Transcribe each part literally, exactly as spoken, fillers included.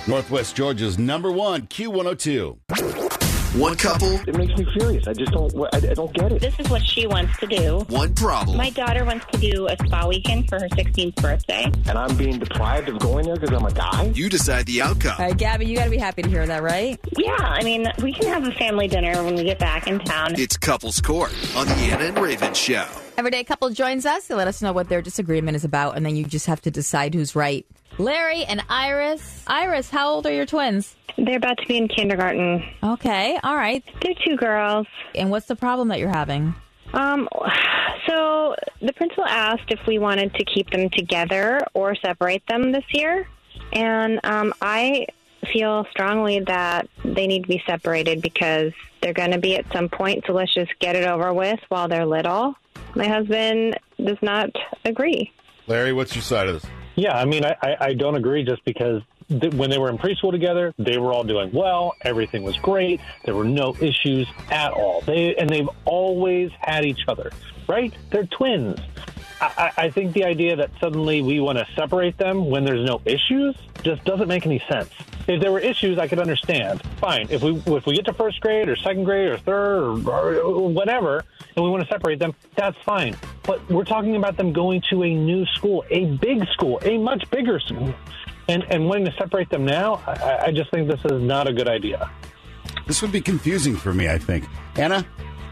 Northwest Georgia's number one, Q one oh two. One couple. It makes me furious. I just don't, I, I don't get it. This is what she wants to do. One problem. My daughter wants to do a spa weekend for her sixteenth birthday. And I'm being deprived of going there because I'm a guy? You decide the outcome. All right, Gabby, you got to be happy to hear that, right? Yeah, I mean, we can have a family dinner when we get back in town. It's Couples Court on the Anna and Raven Show. Every day a couple joins us to let us know what their disagreement is about, and then you just have to decide who's right. Larry and Iris. Iris, how old are your twins? They're about to be in kindergarten. Okay, all right. They're two girls. And what's the problem that you're having? Um, so the principal asked if we wanted to keep them together or separate them this year. And um, I feel strongly that they need to be separated because they're going to be at some point, so let's just get it over with while they're little. My husband does not agree. Larry, what's your side of this? Yeah, I mean, I, I, I don't agree just because th- when they were in preschool together, they were all doing well. Everything was great. There were no issues at all. They And they've always had each other, right? They're twins. I, I think the idea that suddenly we want to separate them when there's no issues just doesn't make any sense. If there were issues, I could understand. Fine. If we if we get to first grade or second grade or third or, or whatever, and we want to separate them, that's fine. But we're talking about them going to a new school, a big school, a much bigger school. And, and wanting to separate them now, I, I just think this is not a good idea. This would be confusing for me, I think. Anna?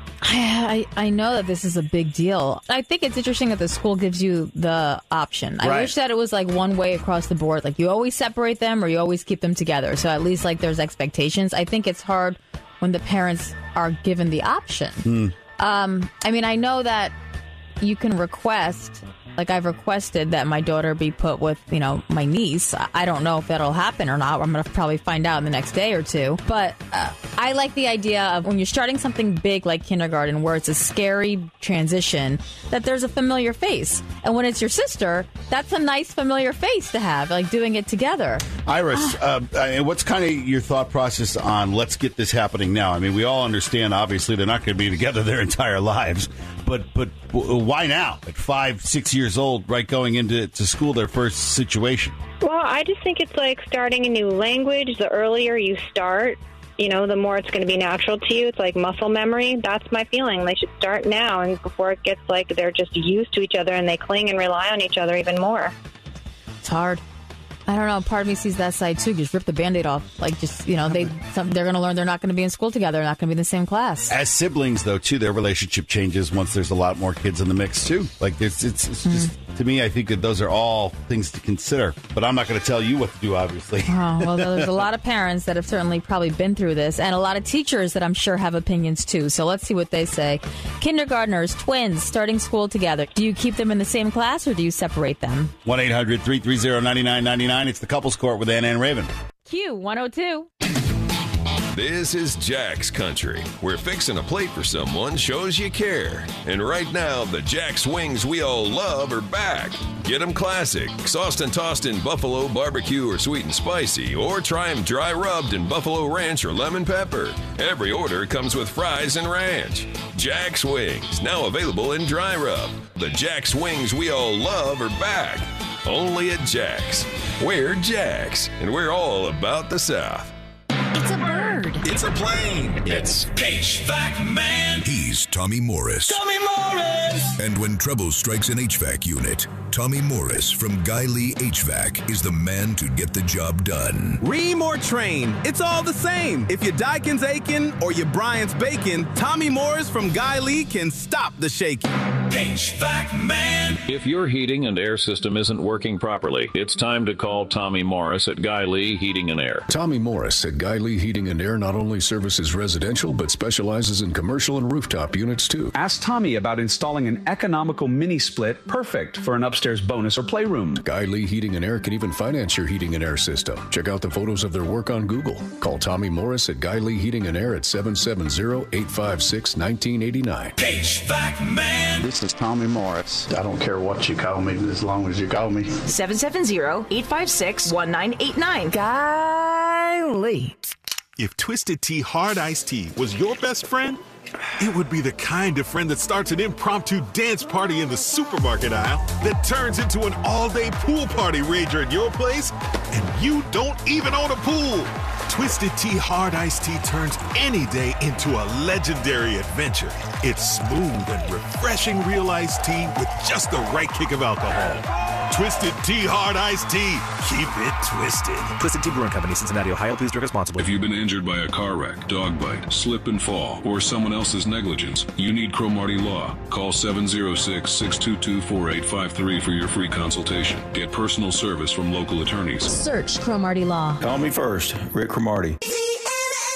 I, I know that this is a big deal. I think it's interesting that the school gives you the option. I Right. wish that it was like one way across the board. Like you always separate them or you always keep them together. So at least like there's expectations. I think it's hard when the parents are given the option. Mm. Um, I mean, I know that you can request, like I've requested that my daughter be put with, you know, my niece. I don't know if that'll happen or not. I'm going to probably find out in the next day or two. But uh, I like the idea of when you're starting something big like kindergarten where it's a scary transition, that there's a familiar face. And when it's your sister, that's a nice familiar face to have, like doing it together. Iris, uh, uh, what's kind of your thought process on let's get this happening now? I mean, we all understand, obviously, they're not going to be together their entire lives. But but why now? At five, six years old, right, going into to school, their first situation. Well, I just think it's like starting a new language. The earlier you start, you know, the more it's going to be natural to you. It's like muscle memory. That's my feeling. They should start now, and before it gets like they're just used to each other and they cling and rely on each other even more. It's hard. I don't know. Part of me sees that side too. Just rip the Band-Aid off. Like, just, you know, they some, they're going to learn they're not going to be in school together. They're not going to be in the same class. As siblings, though, too, their relationship changes once there's a lot more kids in the mix, too. Like, it's, it's, it's just, mm. to me, I think that those are all things to consider. But I'm not going to tell you what to do, obviously. Oh, well, there's a lot of parents that have certainly probably been through this, and a lot of teachers that I'm sure have opinions, too. So let's see what they say. Kindergartners, twins, starting school together. Do you keep them in the same class, or do you separate them? one eight hundred three three zero nine nine nine nine. It's the Couples Court with Anna and Raven. Q one oh two. This is Jack's Country, where fixing a plate for someone shows you care. And right now, the Jack's wings we all love are back. Get them classic, sauced and tossed in buffalo, barbecue, or sweet and spicy, or try them dry rubbed in buffalo ranch or lemon pepper. Every order comes with fries and ranch. Jack's Wings, now available in dry rub. The Jack's wings we all love are back. Only at Jack's. We're Jack's, and we're all about the South. It's a bird. It's a plane. It's H V A C Man. He's Tommy Morris. Tommy Morris! And when trouble strikes an H V A C unit, Tommy Morris from Guy Lee H V A C is the man to get the job done. Ream or train, it's all the same. If your Daikin's aching or your Bryant's baking, Tommy Morris from Guy Lee can stop the shaking. H V A C Man. If your heating and air system isn't working properly, it's time to call Tommy Morris at Guy Lee Heating and Air. Tommy Morris at Guy Lee Heating and Air not only services residential, but specializes in commercial and rooftop units too. Ask Tommy about installing an economical mini split perfect for an upstairs bonus or playroom. Guy Lee Heating and Air can even finance your heating and air system. Check out the photos of their work on Google. Call Tommy Morris at Guy Lee Heating and Air at seven seven zero, eight five six, one nine eight nine. H V A C Man. This is Tommy Morris. I don't care what you call me, as long as you call me. seven seven zero, eight five six, one nine eight nine. Guy Lee. If Twisted Tea Hard Iced Tea was your best friend, It would be the kind of friend that starts an impromptu dance party in the supermarket aisle that turns into an all-day pool party rager at your place, and you don't even own a pool. Twisted Tea Hard Iced Tea turns any day into a legendary adventure. It's smooth and refreshing real iced tea with just the right kick of alcohol. Twisted Tea Hard Iced Tea. Keep it twisted. Twisted Tea Brewing Company, Cincinnati, Ohio. Please drink responsibly. If you've been injured by a car wreck, dog bite, slip and fall, or someone else's negligence, you need Cromartie Law. Call seven oh six, six two two, four eight five three for your free consultation. Get personal service from local attorneys. Search Cromartie Law. Call me first, Rick Cromartie.